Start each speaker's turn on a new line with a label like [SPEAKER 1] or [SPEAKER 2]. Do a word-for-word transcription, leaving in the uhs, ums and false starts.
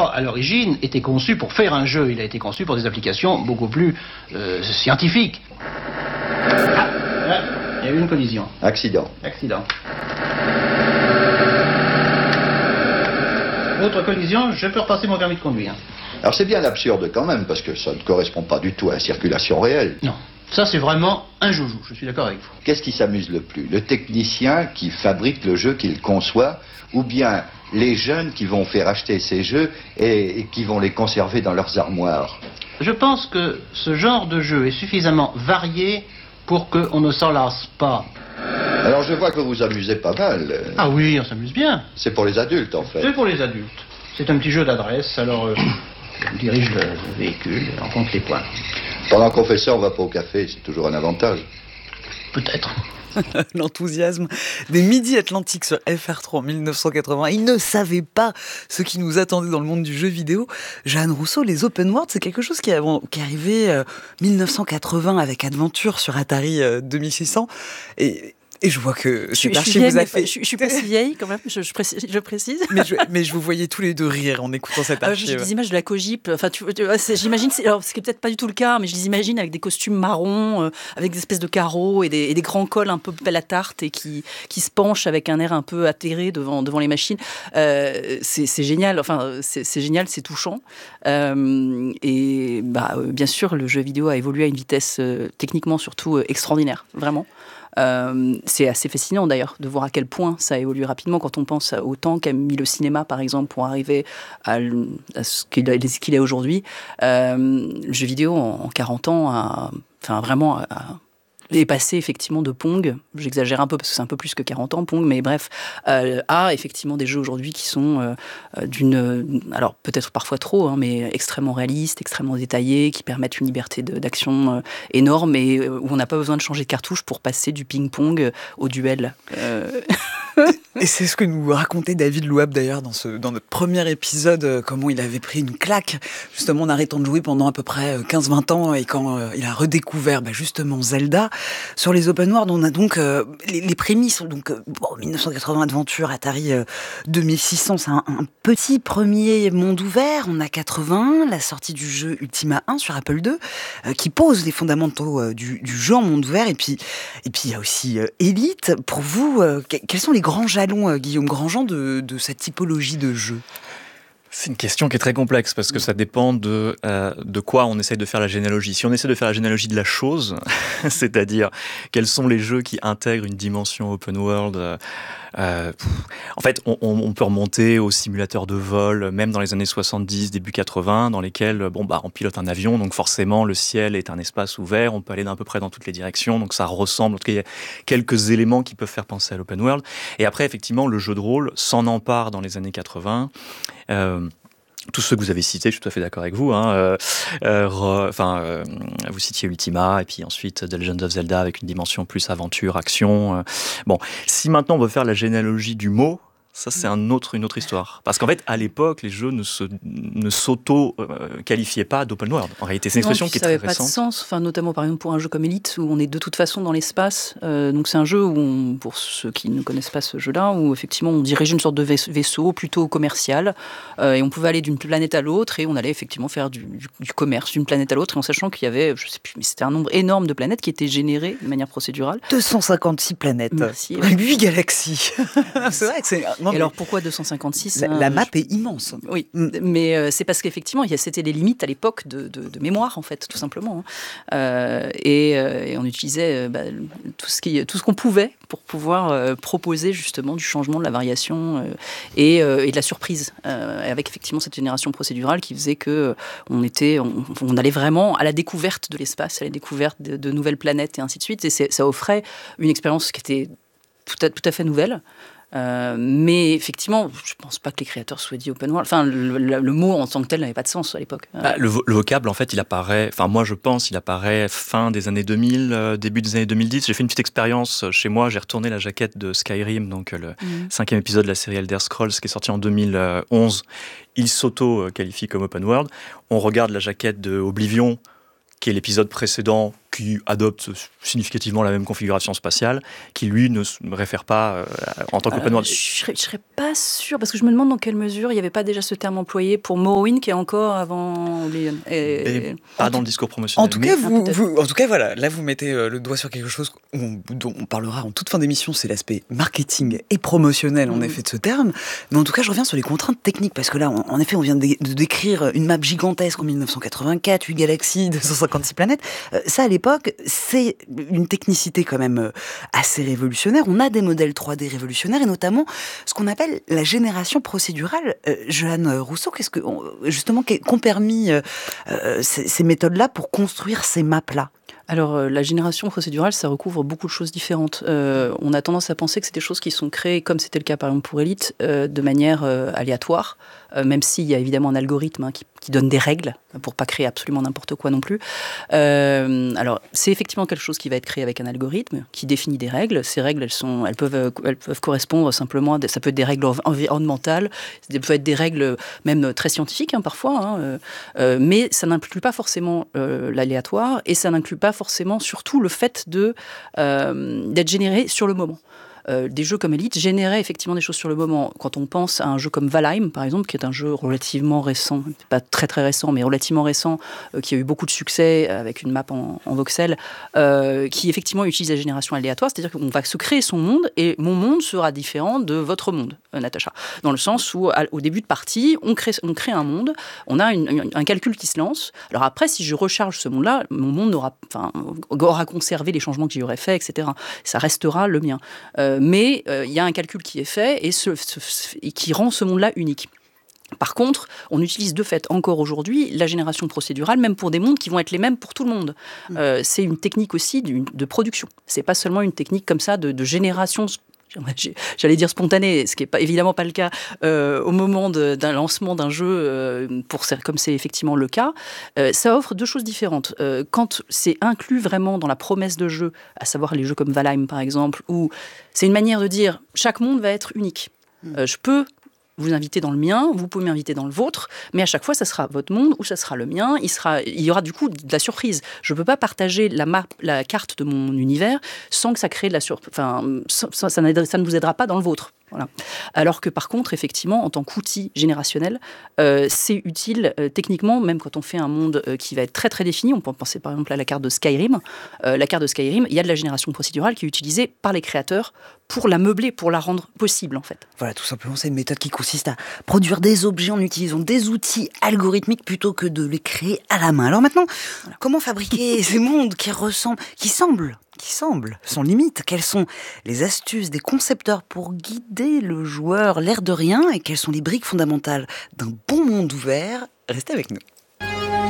[SPEAKER 1] pas, à l'origine, été conçu pour faire un jeu. Il a été conçu pour des applications beaucoup plus euh, scientifiques. Ah, là, il y a eu une collision.
[SPEAKER 2] Accident.
[SPEAKER 1] Accident. Autre collision, je peux repasser mon permis de conduire.
[SPEAKER 2] Alors c'est bien absurde quand même, parce que ça ne correspond pas du tout à la circulation réelle.
[SPEAKER 1] Non, ça c'est vraiment un joujou, je suis d'accord avec vous.
[SPEAKER 2] Qu'est-ce qui s'amuse le plus? Le technicien qui fabrique le jeu, qui le conçoit, ou bien les jeunes qui vont faire acheter ces jeux et, et qui vont les conserver dans leurs armoires?
[SPEAKER 1] Je pense que ce genre de jeu est suffisamment varié pour qu'on ne s'en lasse pas.
[SPEAKER 2] Alors je vois que vous vous amusez pas mal.
[SPEAKER 1] Ah oui, on s'amuse bien.
[SPEAKER 2] C'est pour les adultes en fait.
[SPEAKER 1] C'est pour les adultes. C'est un petit jeu d'adresse, alors euh, on dirige le véhicule et on compte les points.
[SPEAKER 2] Pendant qu'on fait ça, on va pas au café, c'est toujours un avantage.
[SPEAKER 1] Peut-être.
[SPEAKER 3] L'enthousiasme des Midi Atlantiques sur F R trois en dix-neuf cent quatre-vingts. Ils ne savaient pas ce qui nous attendait dans le monde du jeu vidéo. Jeanne Rousseau, les open world, c'est quelque chose qui est, qui est arrivé en euh, dix-neuf cent quatre-vingts avec Adventure sur Atari euh, deux mille six cents. Et Et je vois que
[SPEAKER 4] je,
[SPEAKER 3] je,
[SPEAKER 4] je, vous a fait... je, je suis pas si vieille quand même, je, je, précise, je précise.
[SPEAKER 3] Mais je, mais je vous voyais tous les deux rire en écoutant cette archive.
[SPEAKER 4] Euh, j'ai des images de la Cogip. Enfin, tu, tu, j'imagine, c'est, alors, ce qui est peut-être pas du tout le cas, mais je les imagine avec des costumes marrons, euh, avec des espèces de carreaux et des, et des grands cols un peu pelle à tarte et qui, qui se penchent avec un air un peu atterré devant, devant les machines. Euh, c'est, c'est génial. Enfin, c'est, c'est génial, c'est touchant. Euh, et bah, euh, bien sûr, le jeu vidéo a évolué à une vitesse euh, techniquement surtout euh, extraordinaire, vraiment. Euh, c'est assez fascinant d'ailleurs de voir à quel point ça a évolué rapidement quand on pense au temps qu'a mis le cinéma par exemple pour arriver à, à ce qu'il, a, qu'il est aujourd'hui. Euh, le jeu vidéo en, en quarante ans a, enfin, vraiment a, est passé effectivement de Pong, j'exagère un peu parce que c'est un peu plus que quarante ans Pong, mais bref, euh, à effectivement des jeux aujourd'hui qui sont euh, d'une, alors peut-être parfois trop, hein, mais extrêmement réalistes, extrêmement détaillés, qui permettent une liberté de, d'action euh, énorme et euh, où on n'a pas besoin de changer de cartouche pour passer du ping-pong au duel. Euh...
[SPEAKER 3] Et c'est ce que nous racontait David Louab d'ailleurs dans, ce, dans notre premier épisode, euh, comment il avait pris une claque justement en arrêtant de jouer pendant à peu près quinze vingt ans et quand euh, il a redécouvert bah, justement Zelda. Sur les open world, on a donc euh, les, les prémices, donc euh, bon, dix-neuf cent quatre-vingts Adventure, Atari euh, deux mille six cents, c'est un, un petit premier monde ouvert. On a quatre-vingts, la sortie du jeu Ultima un sur Apple deux, euh, qui pose les fondamentaux euh, du, du jeu en monde ouvert. Et puis, et puis il y a aussi euh, Elite. Pour vous, euh, quels sont les grands jalons, euh, Guillaume Grandjean, de, de cette typologie de jeu ?
[SPEAKER 5] C'est une question qui est très complexe parce que ça dépend de, euh, de quoi on essaye de faire la généalogie. Si on essaie de faire la généalogie de la chose, c'est-à-dire quels sont les jeux qui intègrent une dimension open world, euh, euh, en fait, on, on peut remonter aux simulateurs de vol, même dans les années soixante-dix, début quatre-vingts, dans lesquels bon, bah, on pilote un avion, donc forcément le ciel est un espace ouvert, on peut aller d'à peu près dans toutes les directions, donc ça ressemble, en tout cas il y a quelques éléments qui peuvent faire penser à l'open world. Et après, effectivement, le jeu de rôle s'en empare dans les années quatre-vingts. Euh, tous ceux que vous avez cités, je suis tout à fait d'accord avec vous. Hein, euh, euh, re, enfin, euh, vous citiez Ultima, et puis ensuite The Legend of Zelda avec une dimension plus aventure, action. Euh. Bon, si maintenant on veut faire la généalogie du mot, ça c'est un autre, une autre histoire. Parce qu'en fait, à l'époque, les jeux ne, se, ne s'auto-qualifiaient pas d'open world. En réalité, c'est une expression
[SPEAKER 4] non,
[SPEAKER 5] qui est très récente.
[SPEAKER 4] Ça n'avait pas de sens, enfin, notamment par exemple pour un jeu comme Elite, où on est de toute façon dans l'espace. Euh, donc c'est un jeu où, on, pour ceux qui ne connaissent pas ce jeu-là, où effectivement on dirige une sorte de vaisseau plutôt commercial, euh, et on pouvait aller d'une planète à l'autre, et on allait effectivement faire du, du, du commerce d'une planète à l'autre, en sachant qu'il y avait, je sais plus, mais c'était un nombre énorme de planètes qui étaient générées de manière procédurale.
[SPEAKER 3] deux cent cinquante-six planètes.
[SPEAKER 4] Merci.
[SPEAKER 3] huit galaxies. C'est vrai que c'est... Non,
[SPEAKER 4] et mais... alors pourquoi deux cent cinquante-six
[SPEAKER 3] La,
[SPEAKER 4] hein,
[SPEAKER 3] la map
[SPEAKER 4] je...
[SPEAKER 3] est immense.
[SPEAKER 4] Oui, mm. mais euh, c'est parce qu'effectivement, il y a, c'était les limites à l'époque de, de, de mémoire, en fait, tout simplement. Hein. Euh, et, euh, et on utilisait euh, bah, tout, ce qui, tout ce qu'on pouvait pour pouvoir euh, proposer justement du changement, de la variation euh, et, euh, et de la surprise, euh, avec effectivement cette génération procédurale qui faisait que euh, on, était, on, on allait vraiment à la découverte de l'espace, à la découverte de, de nouvelles planètes et ainsi de suite. Et c'est, ça offrait une expérience qui était tout à, tout à fait nouvelle. Euh, mais effectivement, je ne pense pas que les créateurs soient dit open world. Enfin, le, le, le mot en tant que tel n'avait pas de sens à l'époque.
[SPEAKER 5] Bah, le, le vocable, en fait, il apparaît, enfin moi je pense, il apparaît fin des années deux mille, euh, début des années deux mille dix. J'ai fait une petite expérience chez moi, j'ai retourné la jaquette de Skyrim, donc le mmh. cinquième épisode de la série Elder Scrolls, qui est sorti en deux mille onze. Il s'auto-qualifie comme open world. On regarde la jaquette de Oblivion, qui est l'épisode précédent, qui adopte significativement la même configuration spatiale, qui lui ne se réfère pas euh, en tant qu'open world.
[SPEAKER 4] Je ne serais pas sûre, parce que je me demande dans quelle mesure il n'y avait pas déjà ce terme employé pour Morrowind, qui est encore avant Leon.
[SPEAKER 5] Et... Pas dans le discours promotionnel.
[SPEAKER 3] En tout cas,
[SPEAKER 4] mais...
[SPEAKER 3] vous,
[SPEAKER 4] ah,
[SPEAKER 3] vous, en tout cas, voilà, là vous mettez euh, le doigt sur quelque chose on, dont on parlera en toute fin d'émission, c'est l'aspect marketing et promotionnel, en mmh. effet, de ce terme. Mais en tout cas, je reviens sur les contraintes techniques, parce que là, on, en effet, on vient de, de décrire une map gigantesque en mille neuf cent quatre-vingt-quatre, huit galaxies, deux cent cinquante-six planètes. Euh, ça, à l'époque, c'est une technicité quand même euh, assez révolutionnaire. On a des modèles trois D révolutionnaires, et notamment ce qu'on appelle la génération procédurale. Euh, Joanne Rousseau, qu'est-ce que, justement, qu'ont permis euh, euh, ces, ces méthodes-là pour construire ces maps-là?
[SPEAKER 4] Alors, euh, la génération procédurale, ça recouvre beaucoup de choses différentes. Euh, on a tendance à penser que c'est des choses qui sont créées, comme c'était le cas par exemple pour Elite, euh, de manière euh, aléatoire, euh, même s'il y a évidemment un algorithme hein, qui, qui donne des règles, pour pas créer absolument n'importe quoi non plus. Euh, alors, c'est effectivement quelque chose qui va être créé avec un algorithme, qui définit des règles. Ces règles, elles, sont, elles, peuvent, elles peuvent correspondre simplement à des, ça peut être des règles environnementales, ça peut être des règles même très scientifiques hein, parfois, hein, euh, mais ça n'inclut pas forcément euh, l'aléatoire, et ça n'inclut pas forcément, surtout, le fait de, euh, d'être généré sur le moment. Euh, des jeux comme Elite généraient effectivement des choses sur le moment. Quand on pense à un jeu comme Valheim, par exemple, qui est un jeu relativement récent, pas très très récent, mais relativement récent, euh, qui a eu beaucoup de succès avec une map en, en voxel, euh, qui effectivement utilise la génération aléatoire, c'est-à-dire qu'on va se créer son monde, et mon monde sera différent de votre monde, euh, Natacha. Dans le sens où, à, au début de partie, on crée, on crée un monde, on a une, une, un calcul qui se lance. Alors après, si je recharge ce monde-là, mon monde aura, enfin, aura conservé les changements que j'y aurais fait, et cetera. Ça restera le mien. Euh, mais il euh, y a un calcul qui est fait et, ce, ce, et qui rend ce monde-là unique. Par contre, on utilise de fait encore aujourd'hui la génération procédurale, même pour des mondes qui vont être les mêmes pour tout le monde. Mmh. Euh, c'est une technique aussi de, de production. C'est pas seulement une technique comme ça de, de génération. J'allais dire spontané, ce qui n'est pas, évidemment pas le cas euh, au moment de, d'un lancement d'un jeu, euh, pour, comme c'est effectivement le cas. Euh, ça offre deux choses différentes. Euh, quand c'est inclus vraiment dans la promesse de jeu, à savoir les jeux comme Valheim par exemple, où c'est une manière de dire chaque monde va être unique. Euh, je peux vous inviter dans le mien, vous pouvez m'inviter dans le vôtre, mais à chaque fois, ça sera votre monde ou ça sera le mien. Il, sera, il y aura du coup de la surprise. Je ne peux pas partager la, map, la carte de mon univers sans que ça crée de la surprise. Enfin, ça, ça, ça ne vous aidera pas dans le vôtre. Voilà. Alors que par contre, effectivement, en tant qu'outil générationnel, euh, c'est utile euh, techniquement, même quand on fait un monde euh, qui va être très très défini. On peut penser par exemple à la carte de Skyrim. Euh, la carte de Skyrim, il y a de la génération procédurale qui est utilisée par les créateurs pour la meubler, pour la rendre possible en fait.
[SPEAKER 3] Voilà, tout simplement, c'est une méthode qui consiste à produire des objets en utilisant des outils algorithmiques plutôt que de les créer à la main. Alors maintenant, voilà. Comment fabriquer ces mondes qui ressemblent, qui semblent qui semblent sans limite? Quelles sont les astuces des concepteurs pour guider le joueur l'air de rien, et quelles sont les briques fondamentales d'un bon monde ouvert? Restez avec nous.